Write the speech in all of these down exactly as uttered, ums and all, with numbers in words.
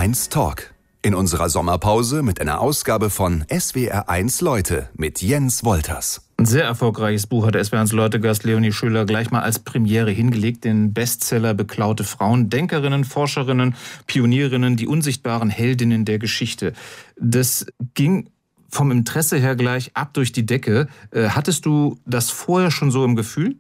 eins Talk. In unserer Sommerpause mit einer Ausgabe von S W R eins Leute mit Jens Wolters. Ein sehr erfolgreiches Buch hat S W R eins Leute-Gast Leonie Schüller gleich mal als Premiere hingelegt. Den Bestseller Beklaute Frauen, Denkerinnen, Forscherinnen, Pionierinnen, die unsichtbaren Heldinnen der Geschichte. Das ging vom Interesse her gleich ab durch die Decke. Hattest du das vorher schon so im Gefühl?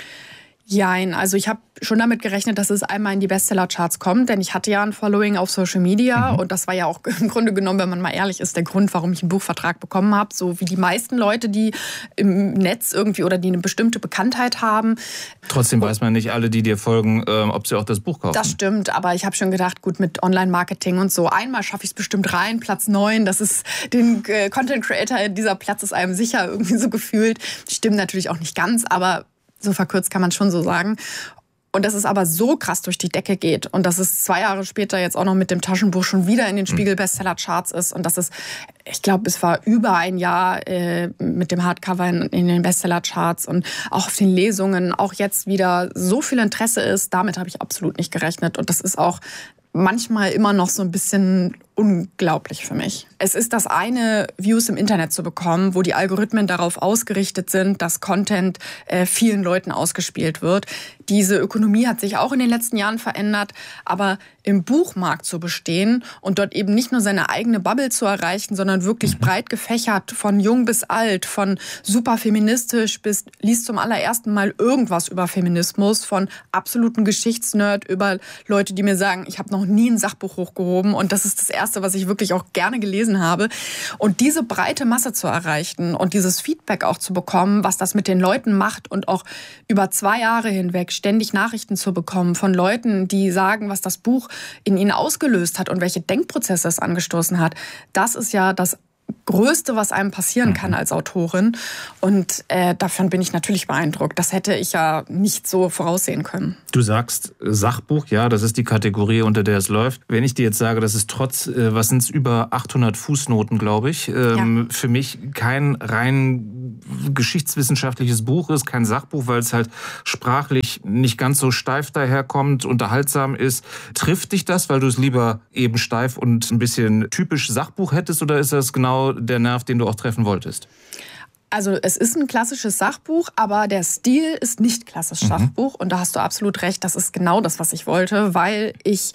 Jein, also ich habe schon damit gerechnet, dass es einmal in die Bestseller-Charts kommt, denn ich hatte ja ein Following auf Social Media mhm. und das war ja auch im Grunde genommen, wenn man mal ehrlich ist, der Grund, warum ich einen Buchvertrag bekommen habe, so wie die meisten Leute, die im Netz irgendwie oder die eine bestimmte Bekanntheit haben. Trotzdem weiß man nicht, alle, die dir folgen, ob sie auch das Buch kaufen. Das stimmt, aber ich habe schon gedacht, gut, mit Online-Marketing und so, einmal schaffe ich es bestimmt rein, Platz neun, das ist den Content-Creator, dieser Platz ist einem sicher irgendwie so gefühlt. Stimmt natürlich auch nicht ganz, aber so verkürzt kann man schon so sagen. Und dass es aber so krass durch die Decke geht und dass es zwei Jahre später jetzt auch noch mit dem Taschenbuch schon wieder in den Spiegel-Bestseller-Charts ist und dass es, ich glaube, es war über ein Jahr äh, mit dem Hardcover in, in den Bestseller-Charts und auch auf den Lesungen auch jetzt wieder so viel Interesse ist, damit habe ich absolut nicht gerechnet. Und das ist auch manchmal immer noch so ein bisschen unglaublich für mich. Es ist das eine, Views im Internet zu bekommen, wo die Algorithmen darauf ausgerichtet sind, dass Content äh, vielen Leuten ausgespielt wird. Diese Ökonomie hat sich auch in den letzten Jahren verändert, aber im Buchmarkt zu bestehen und dort eben nicht nur seine eigene Bubble zu erreichen, sondern wirklich breit gefächert, von jung bis alt, von super feministisch bis liest zum allerersten Mal irgendwas über Feminismus, von absoluten Geschichtsnerd über Leute, die mir sagen, ich habe noch nie ein Sachbuch hochgehoben und das ist das erste, was ich wirklich auch gerne gelesen habe. Und diese breite Masse zu erreichen und dieses Feedback auch zu bekommen, was das mit den Leuten macht und auch über zwei Jahre hinweg ständig Nachrichten zu bekommen von Leuten, die sagen, was das Buch in ihnen ausgelöst hat und welche Denkprozesse es angestoßen hat, das ist ja das Größte, was einem passieren kann als Autorin. Und äh, davon bin ich natürlich beeindruckt. Das hätte ich ja nicht so voraussehen können. Du sagst Sachbuch, ja, das ist die Kategorie, unter der es läuft. Wenn ich dir jetzt sage, das ist trotz, äh, was sind es, über achthundert Fußnoten, glaube ich, ähm, ja. für mich kein rein geschichtswissenschaftliches Buch ist, kein Sachbuch, weil es halt sprachlich nicht ganz so steif daherkommt, unterhaltsam ist. Trifft dich das, weil du es lieber eben steif und ein bisschen typisch Sachbuch hättest, oder ist das genau der Nerv, den du auch treffen wolltest? Also es ist ein klassisches Sachbuch, aber der Stil ist nicht klassisch mhm. Sachbuch. Und da hast du absolut recht, das ist genau das, was ich wollte, weil ich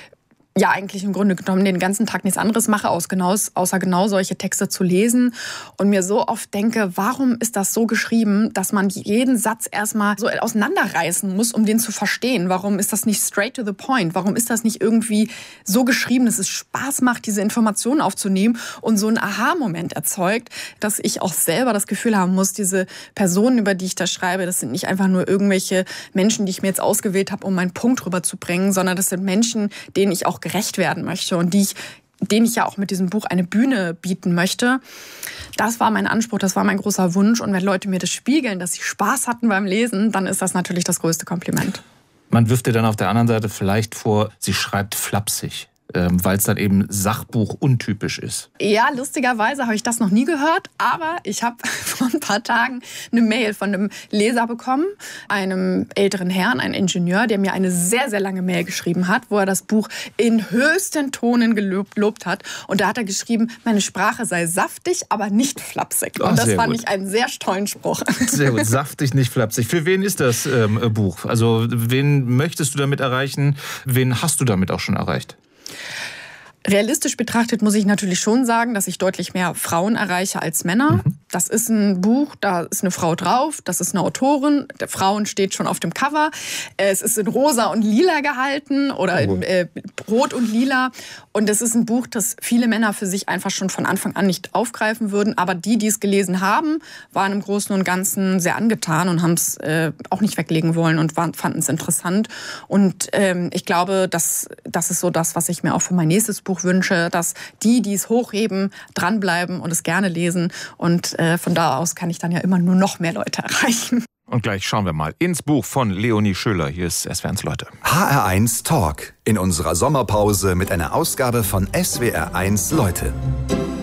ja eigentlich im Grunde genommen den ganzen Tag nichts anderes mache, außer genau solche Texte zu lesen und mir so oft denke, warum ist das so geschrieben, dass man jeden Satz erstmal so auseinanderreißen muss, um den zu verstehen? Warum ist das nicht straight to the point? Warum ist das nicht irgendwie so geschrieben, dass es Spaß macht, diese Informationen aufzunehmen und so einen Aha-Moment erzeugt, dass ich auch selber das Gefühl haben muss, diese Personen, über die ich da schreibe, das sind nicht einfach nur irgendwelche Menschen, die ich mir jetzt ausgewählt habe, um meinen Punkt rüberzubringen, sondern das sind Menschen, denen ich auch gerecht werden möchte und die ich, denen ich ja auch mit diesem Buch eine Bühne bieten möchte. Das war mein Anspruch, das war mein großer Wunsch. Und wenn Leute mir das spiegeln, dass sie Spaß hatten beim Lesen, dann ist das natürlich das größte Kompliment. Man wirft dir dann auf der anderen Seite vielleicht vor, sie schreibt flapsig, weil es dann eben Sachbuch untypisch ist. Ja, lustigerweise habe ich das noch nie gehört, aber ich habe vor ein paar Tagen eine Mail von einem Leser bekommen, einem älteren Herrn, einem Ingenieur, der mir eine sehr, sehr lange Mail geschrieben hat, wo er das Buch in höchsten Tonen gelobt hat. Und da hat er geschrieben, meine Sprache sei saftig, aber nicht flapsig. Und das fand ich einen sehr tollen Spruch. Sehr gut, saftig, nicht flapsig. Für wen ist das ähm, Buch? Also wen möchtest du damit erreichen? Wen hast du damit auch schon erreicht? Realistisch betrachtet muss ich natürlich schon sagen, dass ich deutlich mehr Frauen erreiche als Männer. Mhm. Das ist ein Buch, da ist eine Frau drauf, das ist eine Autorin, der Frauen steht schon auf dem Cover. Es ist in rosa und lila gehalten oder in äh, rot und lila. Und es ist ein Buch, das viele Männer für sich einfach schon von Anfang an nicht aufgreifen würden. Aber die, die es gelesen haben, waren im Großen und Ganzen sehr angetan und haben es äh, auch nicht weglegen wollen und fanden es interessant. Und ähm, ich glaube, das, das ist so das, was ich mir auch für mein nächstes Buch wünsche, dass die, die es hochheben, dranbleiben und es gerne lesen. Und äh, von da aus kann ich dann ja immer nur noch mehr Leute erreichen. Und gleich schauen wir mal ins Buch von Leonie Schüller. Hier ist S W R eins Leute. H R eins Talk in unserer Sommerpause mit einer Ausgabe von S W R eins Leute.